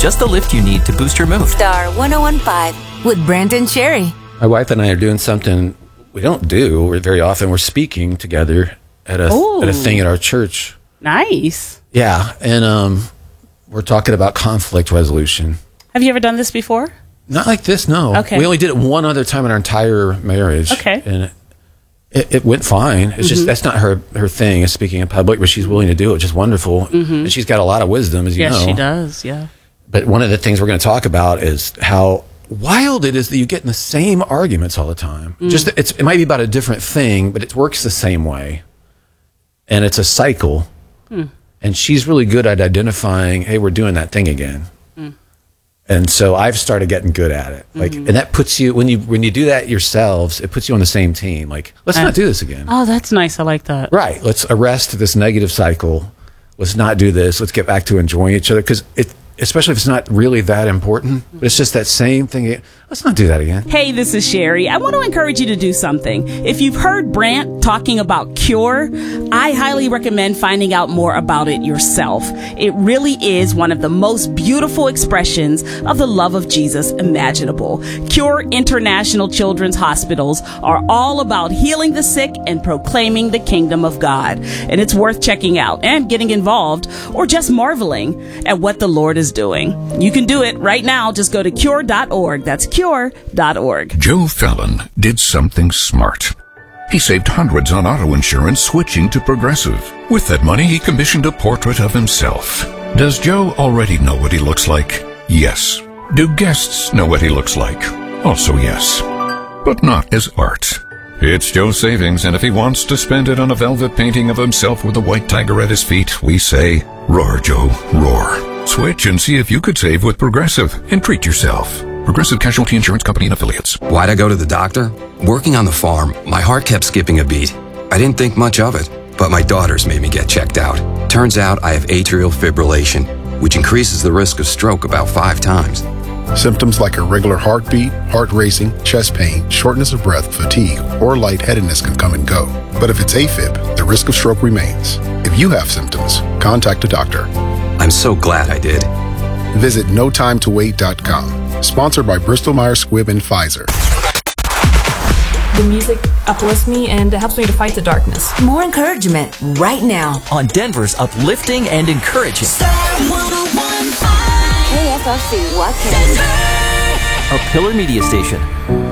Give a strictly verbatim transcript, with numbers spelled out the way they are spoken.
just the lift you need to boost your mood. Star one oh one point five with Brandon Cherry. My wife and I are doing something we don't do we're very often. We're speaking together at a Ooh. at a thing at our church. Nice. Yeah, and um, we're talking about conflict resolution. Have you ever done this before? Not like this, no. Okay. We only did it one other time in our entire marriage. Okay. And it, it went fine. It's mm-hmm. just, that's not her, her thing, is speaking in public, but she's willing to do it, which is wonderful. Mm-hmm. And she's got a lot of wisdom, as you yes, know. Yes, she does, yeah. But one of the things we're going to talk about is how wild it is that you get in the same arguments all the time. Mm. Just it's, it might be about a different thing, but it works the same way. And it's a cycle. Mm. And she's really good at identifying, hey, we're doing that thing again. Mm. And so I've started getting good at it. Like, mm-hmm. and that puts you, when you when you do that yourselves, it puts you on the same team. Like, let's uh, not do this again. Oh, that's nice. I like that. Right. Let's arrest this negative cycle. Let's not do this. Let's get back to enjoying each other. Because it, especially if it's not really that important, but it's just that same thing. Let's not do that again. Hey, this is Sherry. I want to encourage you to do something. If you've heard Brant talking about Cure, I highly recommend finding out more about it yourself. It really is one of the most beautiful expressions of the love of Jesus imaginable. Cure International Children's Hospitals are all about healing the sick and proclaiming the kingdom of God. And it's worth checking out and getting involved, or just marveling at what the Lord is doing. You can do it right now. Just go to cure dot org. That's cure dot org. Joe Fallon did something smart. He saved hundreds on auto insurance switching to Progressive. With that money, he commissioned a portrait of himself. Does Joe already know what he looks like? Yes. Do guests know what he looks like? Also yes. But not as art. It's Joe's savings, and if he wants to spend it on a velvet painting of himself with a white tiger at his feet, we say, roar, Joe, roar. Switch and see if you could save with Progressive and treat yourself. Progressive Casualty Insurance Company and Affiliates. Why'd I go to the doctor? Working on the farm, my heart kept skipping a beat. I didn't think much of it, but my daughters made me get checked out. Turns out I have atrial fibrillation, which increases the risk of stroke about five times. Symptoms like irregular heartbeat, heart racing, chest pain, shortness of breath, fatigue, or lightheadedness can come and go. But if it's AFib, the risk of stroke remains. If you have symptoms, contact a doctor. I'm so glad I did. Visit no time to wait dot com. Sponsored by Bristol Myers Squibb and Pfizer. The music uplifts me and it helps me to fight the darkness. More encouragement right now on Denver's uplifting and encouraging Star one oh one point five K F L C Watkins, a Pillar Media station.